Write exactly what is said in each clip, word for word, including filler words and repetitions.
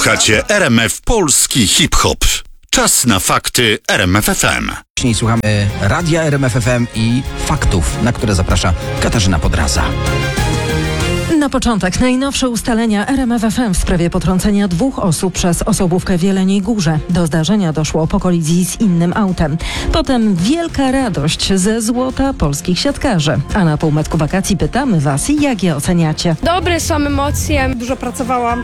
Słuchacie R M F Polski Hip-Hop. Czas na fakty R M F F M. Dzisiaj słuchamy Radia R M F F M i faktów, na które zaprasza Katarzyna Podraza. Na początek najnowsze ustalenia R M F F M w sprawie potrącenia dwóch osób przez osobówkę w Jeleniej Górze. Do zdarzenia doszło po kolizji z innym autem. Potem wielka radość ze złota polskich siatkarzy. A na półmetku wakacji pytamy Was, jak je oceniacie? Dobre są emocje. Dużo pracowałam.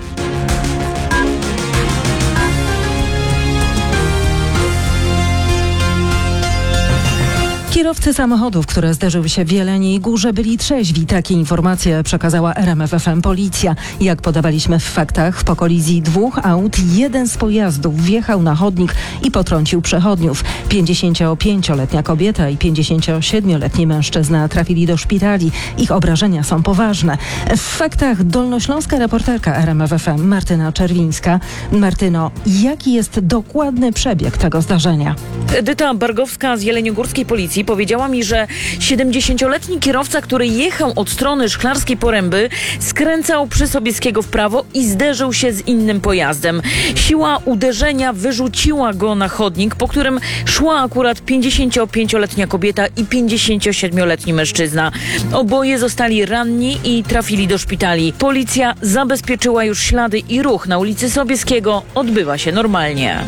Kierowcy samochodów, które zderzyły się w Jeleniej Górze, byli trzeźwi. Takie informacje przekazała R M F F M Policja. Jak podawaliśmy w faktach, po kolizji dwóch aut jeden z pojazdów wjechał na chodnik i potrącił przechodniów. pięćdziesięciopięcioletnia kobieta i pięćdziesięciosiedmioletni mężczyzna trafili do szpitali. Ich obrażenia są poważne. W faktach dolnośląska reporterka R M F F M Martyna Czerwińska. Martyno, jaki jest dokładny przebieg tego zdarzenia? Edyta Bargowska z jeleniogórskiej policji powiedziała mi, że siedemdziesięcioletni kierowca, który jechał od strony Szklarskiej Poręby, skręcał przy Sobieskiego w prawo i zderzył się z innym pojazdem. Siła uderzenia wyrzuciła go na chodnik, po którym szła akurat pięćdziesięciopięcioletnia kobieta i pięćdziesięciosiedmioletni mężczyzna. Oboje zostali ranni i trafili do szpitali. Policja zabezpieczyła już ślady i ruch na ulicy Sobieskiego odbywa się normalnie.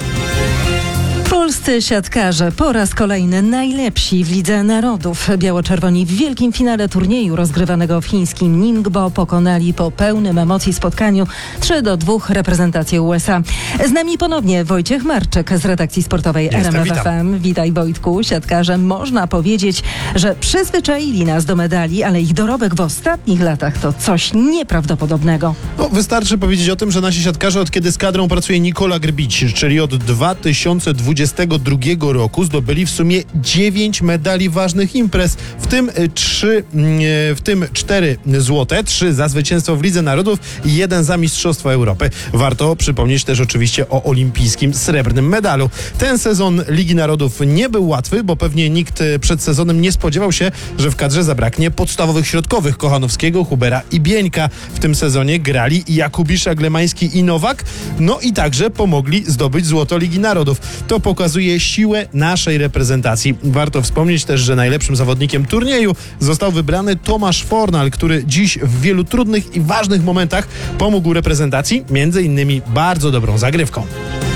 Polscy siatkarze po raz kolejny najlepsi w Lidze Narodów. Biało-czerwoni w wielkim finale turnieju rozgrywanego w chińskim Ningbo pokonali po pełnym emocji spotkaniu trzy do dwóch reprezentację U S A. Z nami ponownie Wojciech Marczyk z redakcji sportowej R M F F M. Witaj, Wojtku. Siatkarze, można powiedzieć, że przyzwyczaili nas do medali, ale ich dorobek w ostatnich latach to coś nieprawdopodobnego. No, wystarczy powiedzieć o tym, że nasi siatkarze, od kiedy z kadrą pracuje Nikola Grbić, czyli od dwa tysiące dwudziestego drugiego roku, zdobyli w sumie dziewięć medali ważnych imprez, w tym trzy, w tym cztery złote, trzy za zwycięstwo w Lidze Narodów i jeden za Mistrzostwa Europy. Warto przypomnieć też oczywiście o olimpijskim srebrnym medalu. Ten sezon Ligi Narodów nie był łatwy, bo pewnie nikt przed sezonem nie spodziewał się, że w kadrze zabraknie podstawowych środkowych Kochanowskiego, Hubera i Bieńka. W tym sezonie grali Jakubiszak, Lemański i Nowak, no i także pomogli zdobyć złoto Ligi Narodów. To pokazuje siłę naszej reprezentacji. Warto wspomnieć też, że najlepszym zawodnikiem turnieju został wybrany Tomasz Fornal, który dziś w wielu trudnych i ważnych momentach pomógł reprezentacji, między innymi bardzo dobrą zagrywką.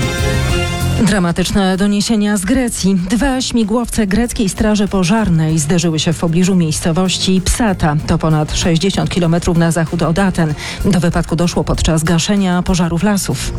Dramatyczne doniesienia z Grecji. Dwa śmigłowce greckiej straży pożarnej zderzyły się w pobliżu miejscowości Psata. To ponad sześćdziesiąt kilometrów na zachód od Aten. Do wypadku doszło podczas gaszenia pożarów lasów.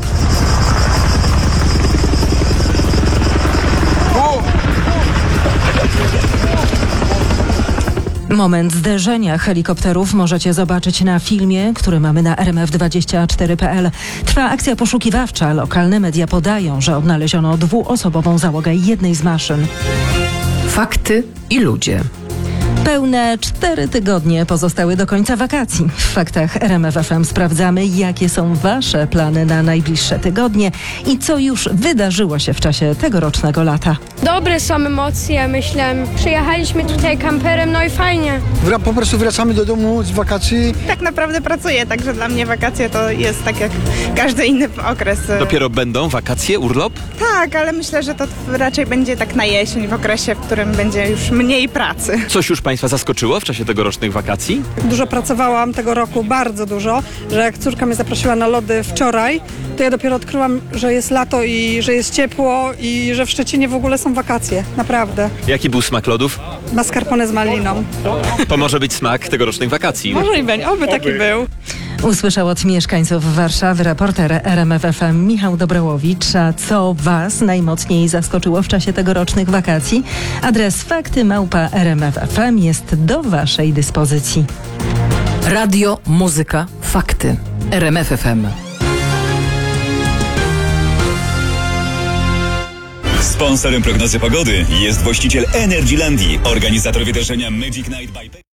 Moment zderzenia helikopterów możecie zobaczyć na filmie, który mamy na R M F dwadzieścia cztery kropka p l. Trwa akcja poszukiwawcza. Lokalne media podają, że odnaleziono dwuosobową załogę jednej z maszyn. Fakty i ludzie. Pełne cztery tygodnie pozostały do końca wakacji. W faktach R M F F M sprawdzamy, jakie są Wasze plany na najbliższe tygodnie i co już wydarzyło się w czasie tegorocznego lata. Dobre są emocje, myślę. Przyjechaliśmy tutaj kamperem, no i fajnie. Wra- po prostu wracamy do domu z wakacji. Tak naprawdę pracuję, także dla mnie wakacje to jest tak jak każdy inny okres. Dopiero będą wakacje, urlop? Tak, ale myślę, że to raczej będzie tak na jesień, w okresie, w którym będzie już mniej pracy. Coś już Państwa zaskoczyło w czasie tegorocznych wakacji? Dużo pracowałam tego roku, bardzo dużo, że jak córka mnie zaprosiła na lody wczoraj, to ja dopiero odkryłam, że jest lato i że jest ciepło i że w Szczecinie w ogóle są wakacje. Naprawdę. Jaki był smak lodów? Mascarpone z maliną. To może być smak tegorocznych wakacji. Może i będzie, oby taki był. Usłyszał od mieszkańców Warszawy reporter R M F F M Michał Dobrołowicz. A co Was najmocniej zaskoczyło w czasie tegorocznych wakacji? Adres fakty małpa R M F F M jest do Waszej dyspozycji. Radio, muzyka, fakty. R M F F M. Sponsorem prognozy pogody jest właściciel Energylandii, organizator wydarzenia Magic Night by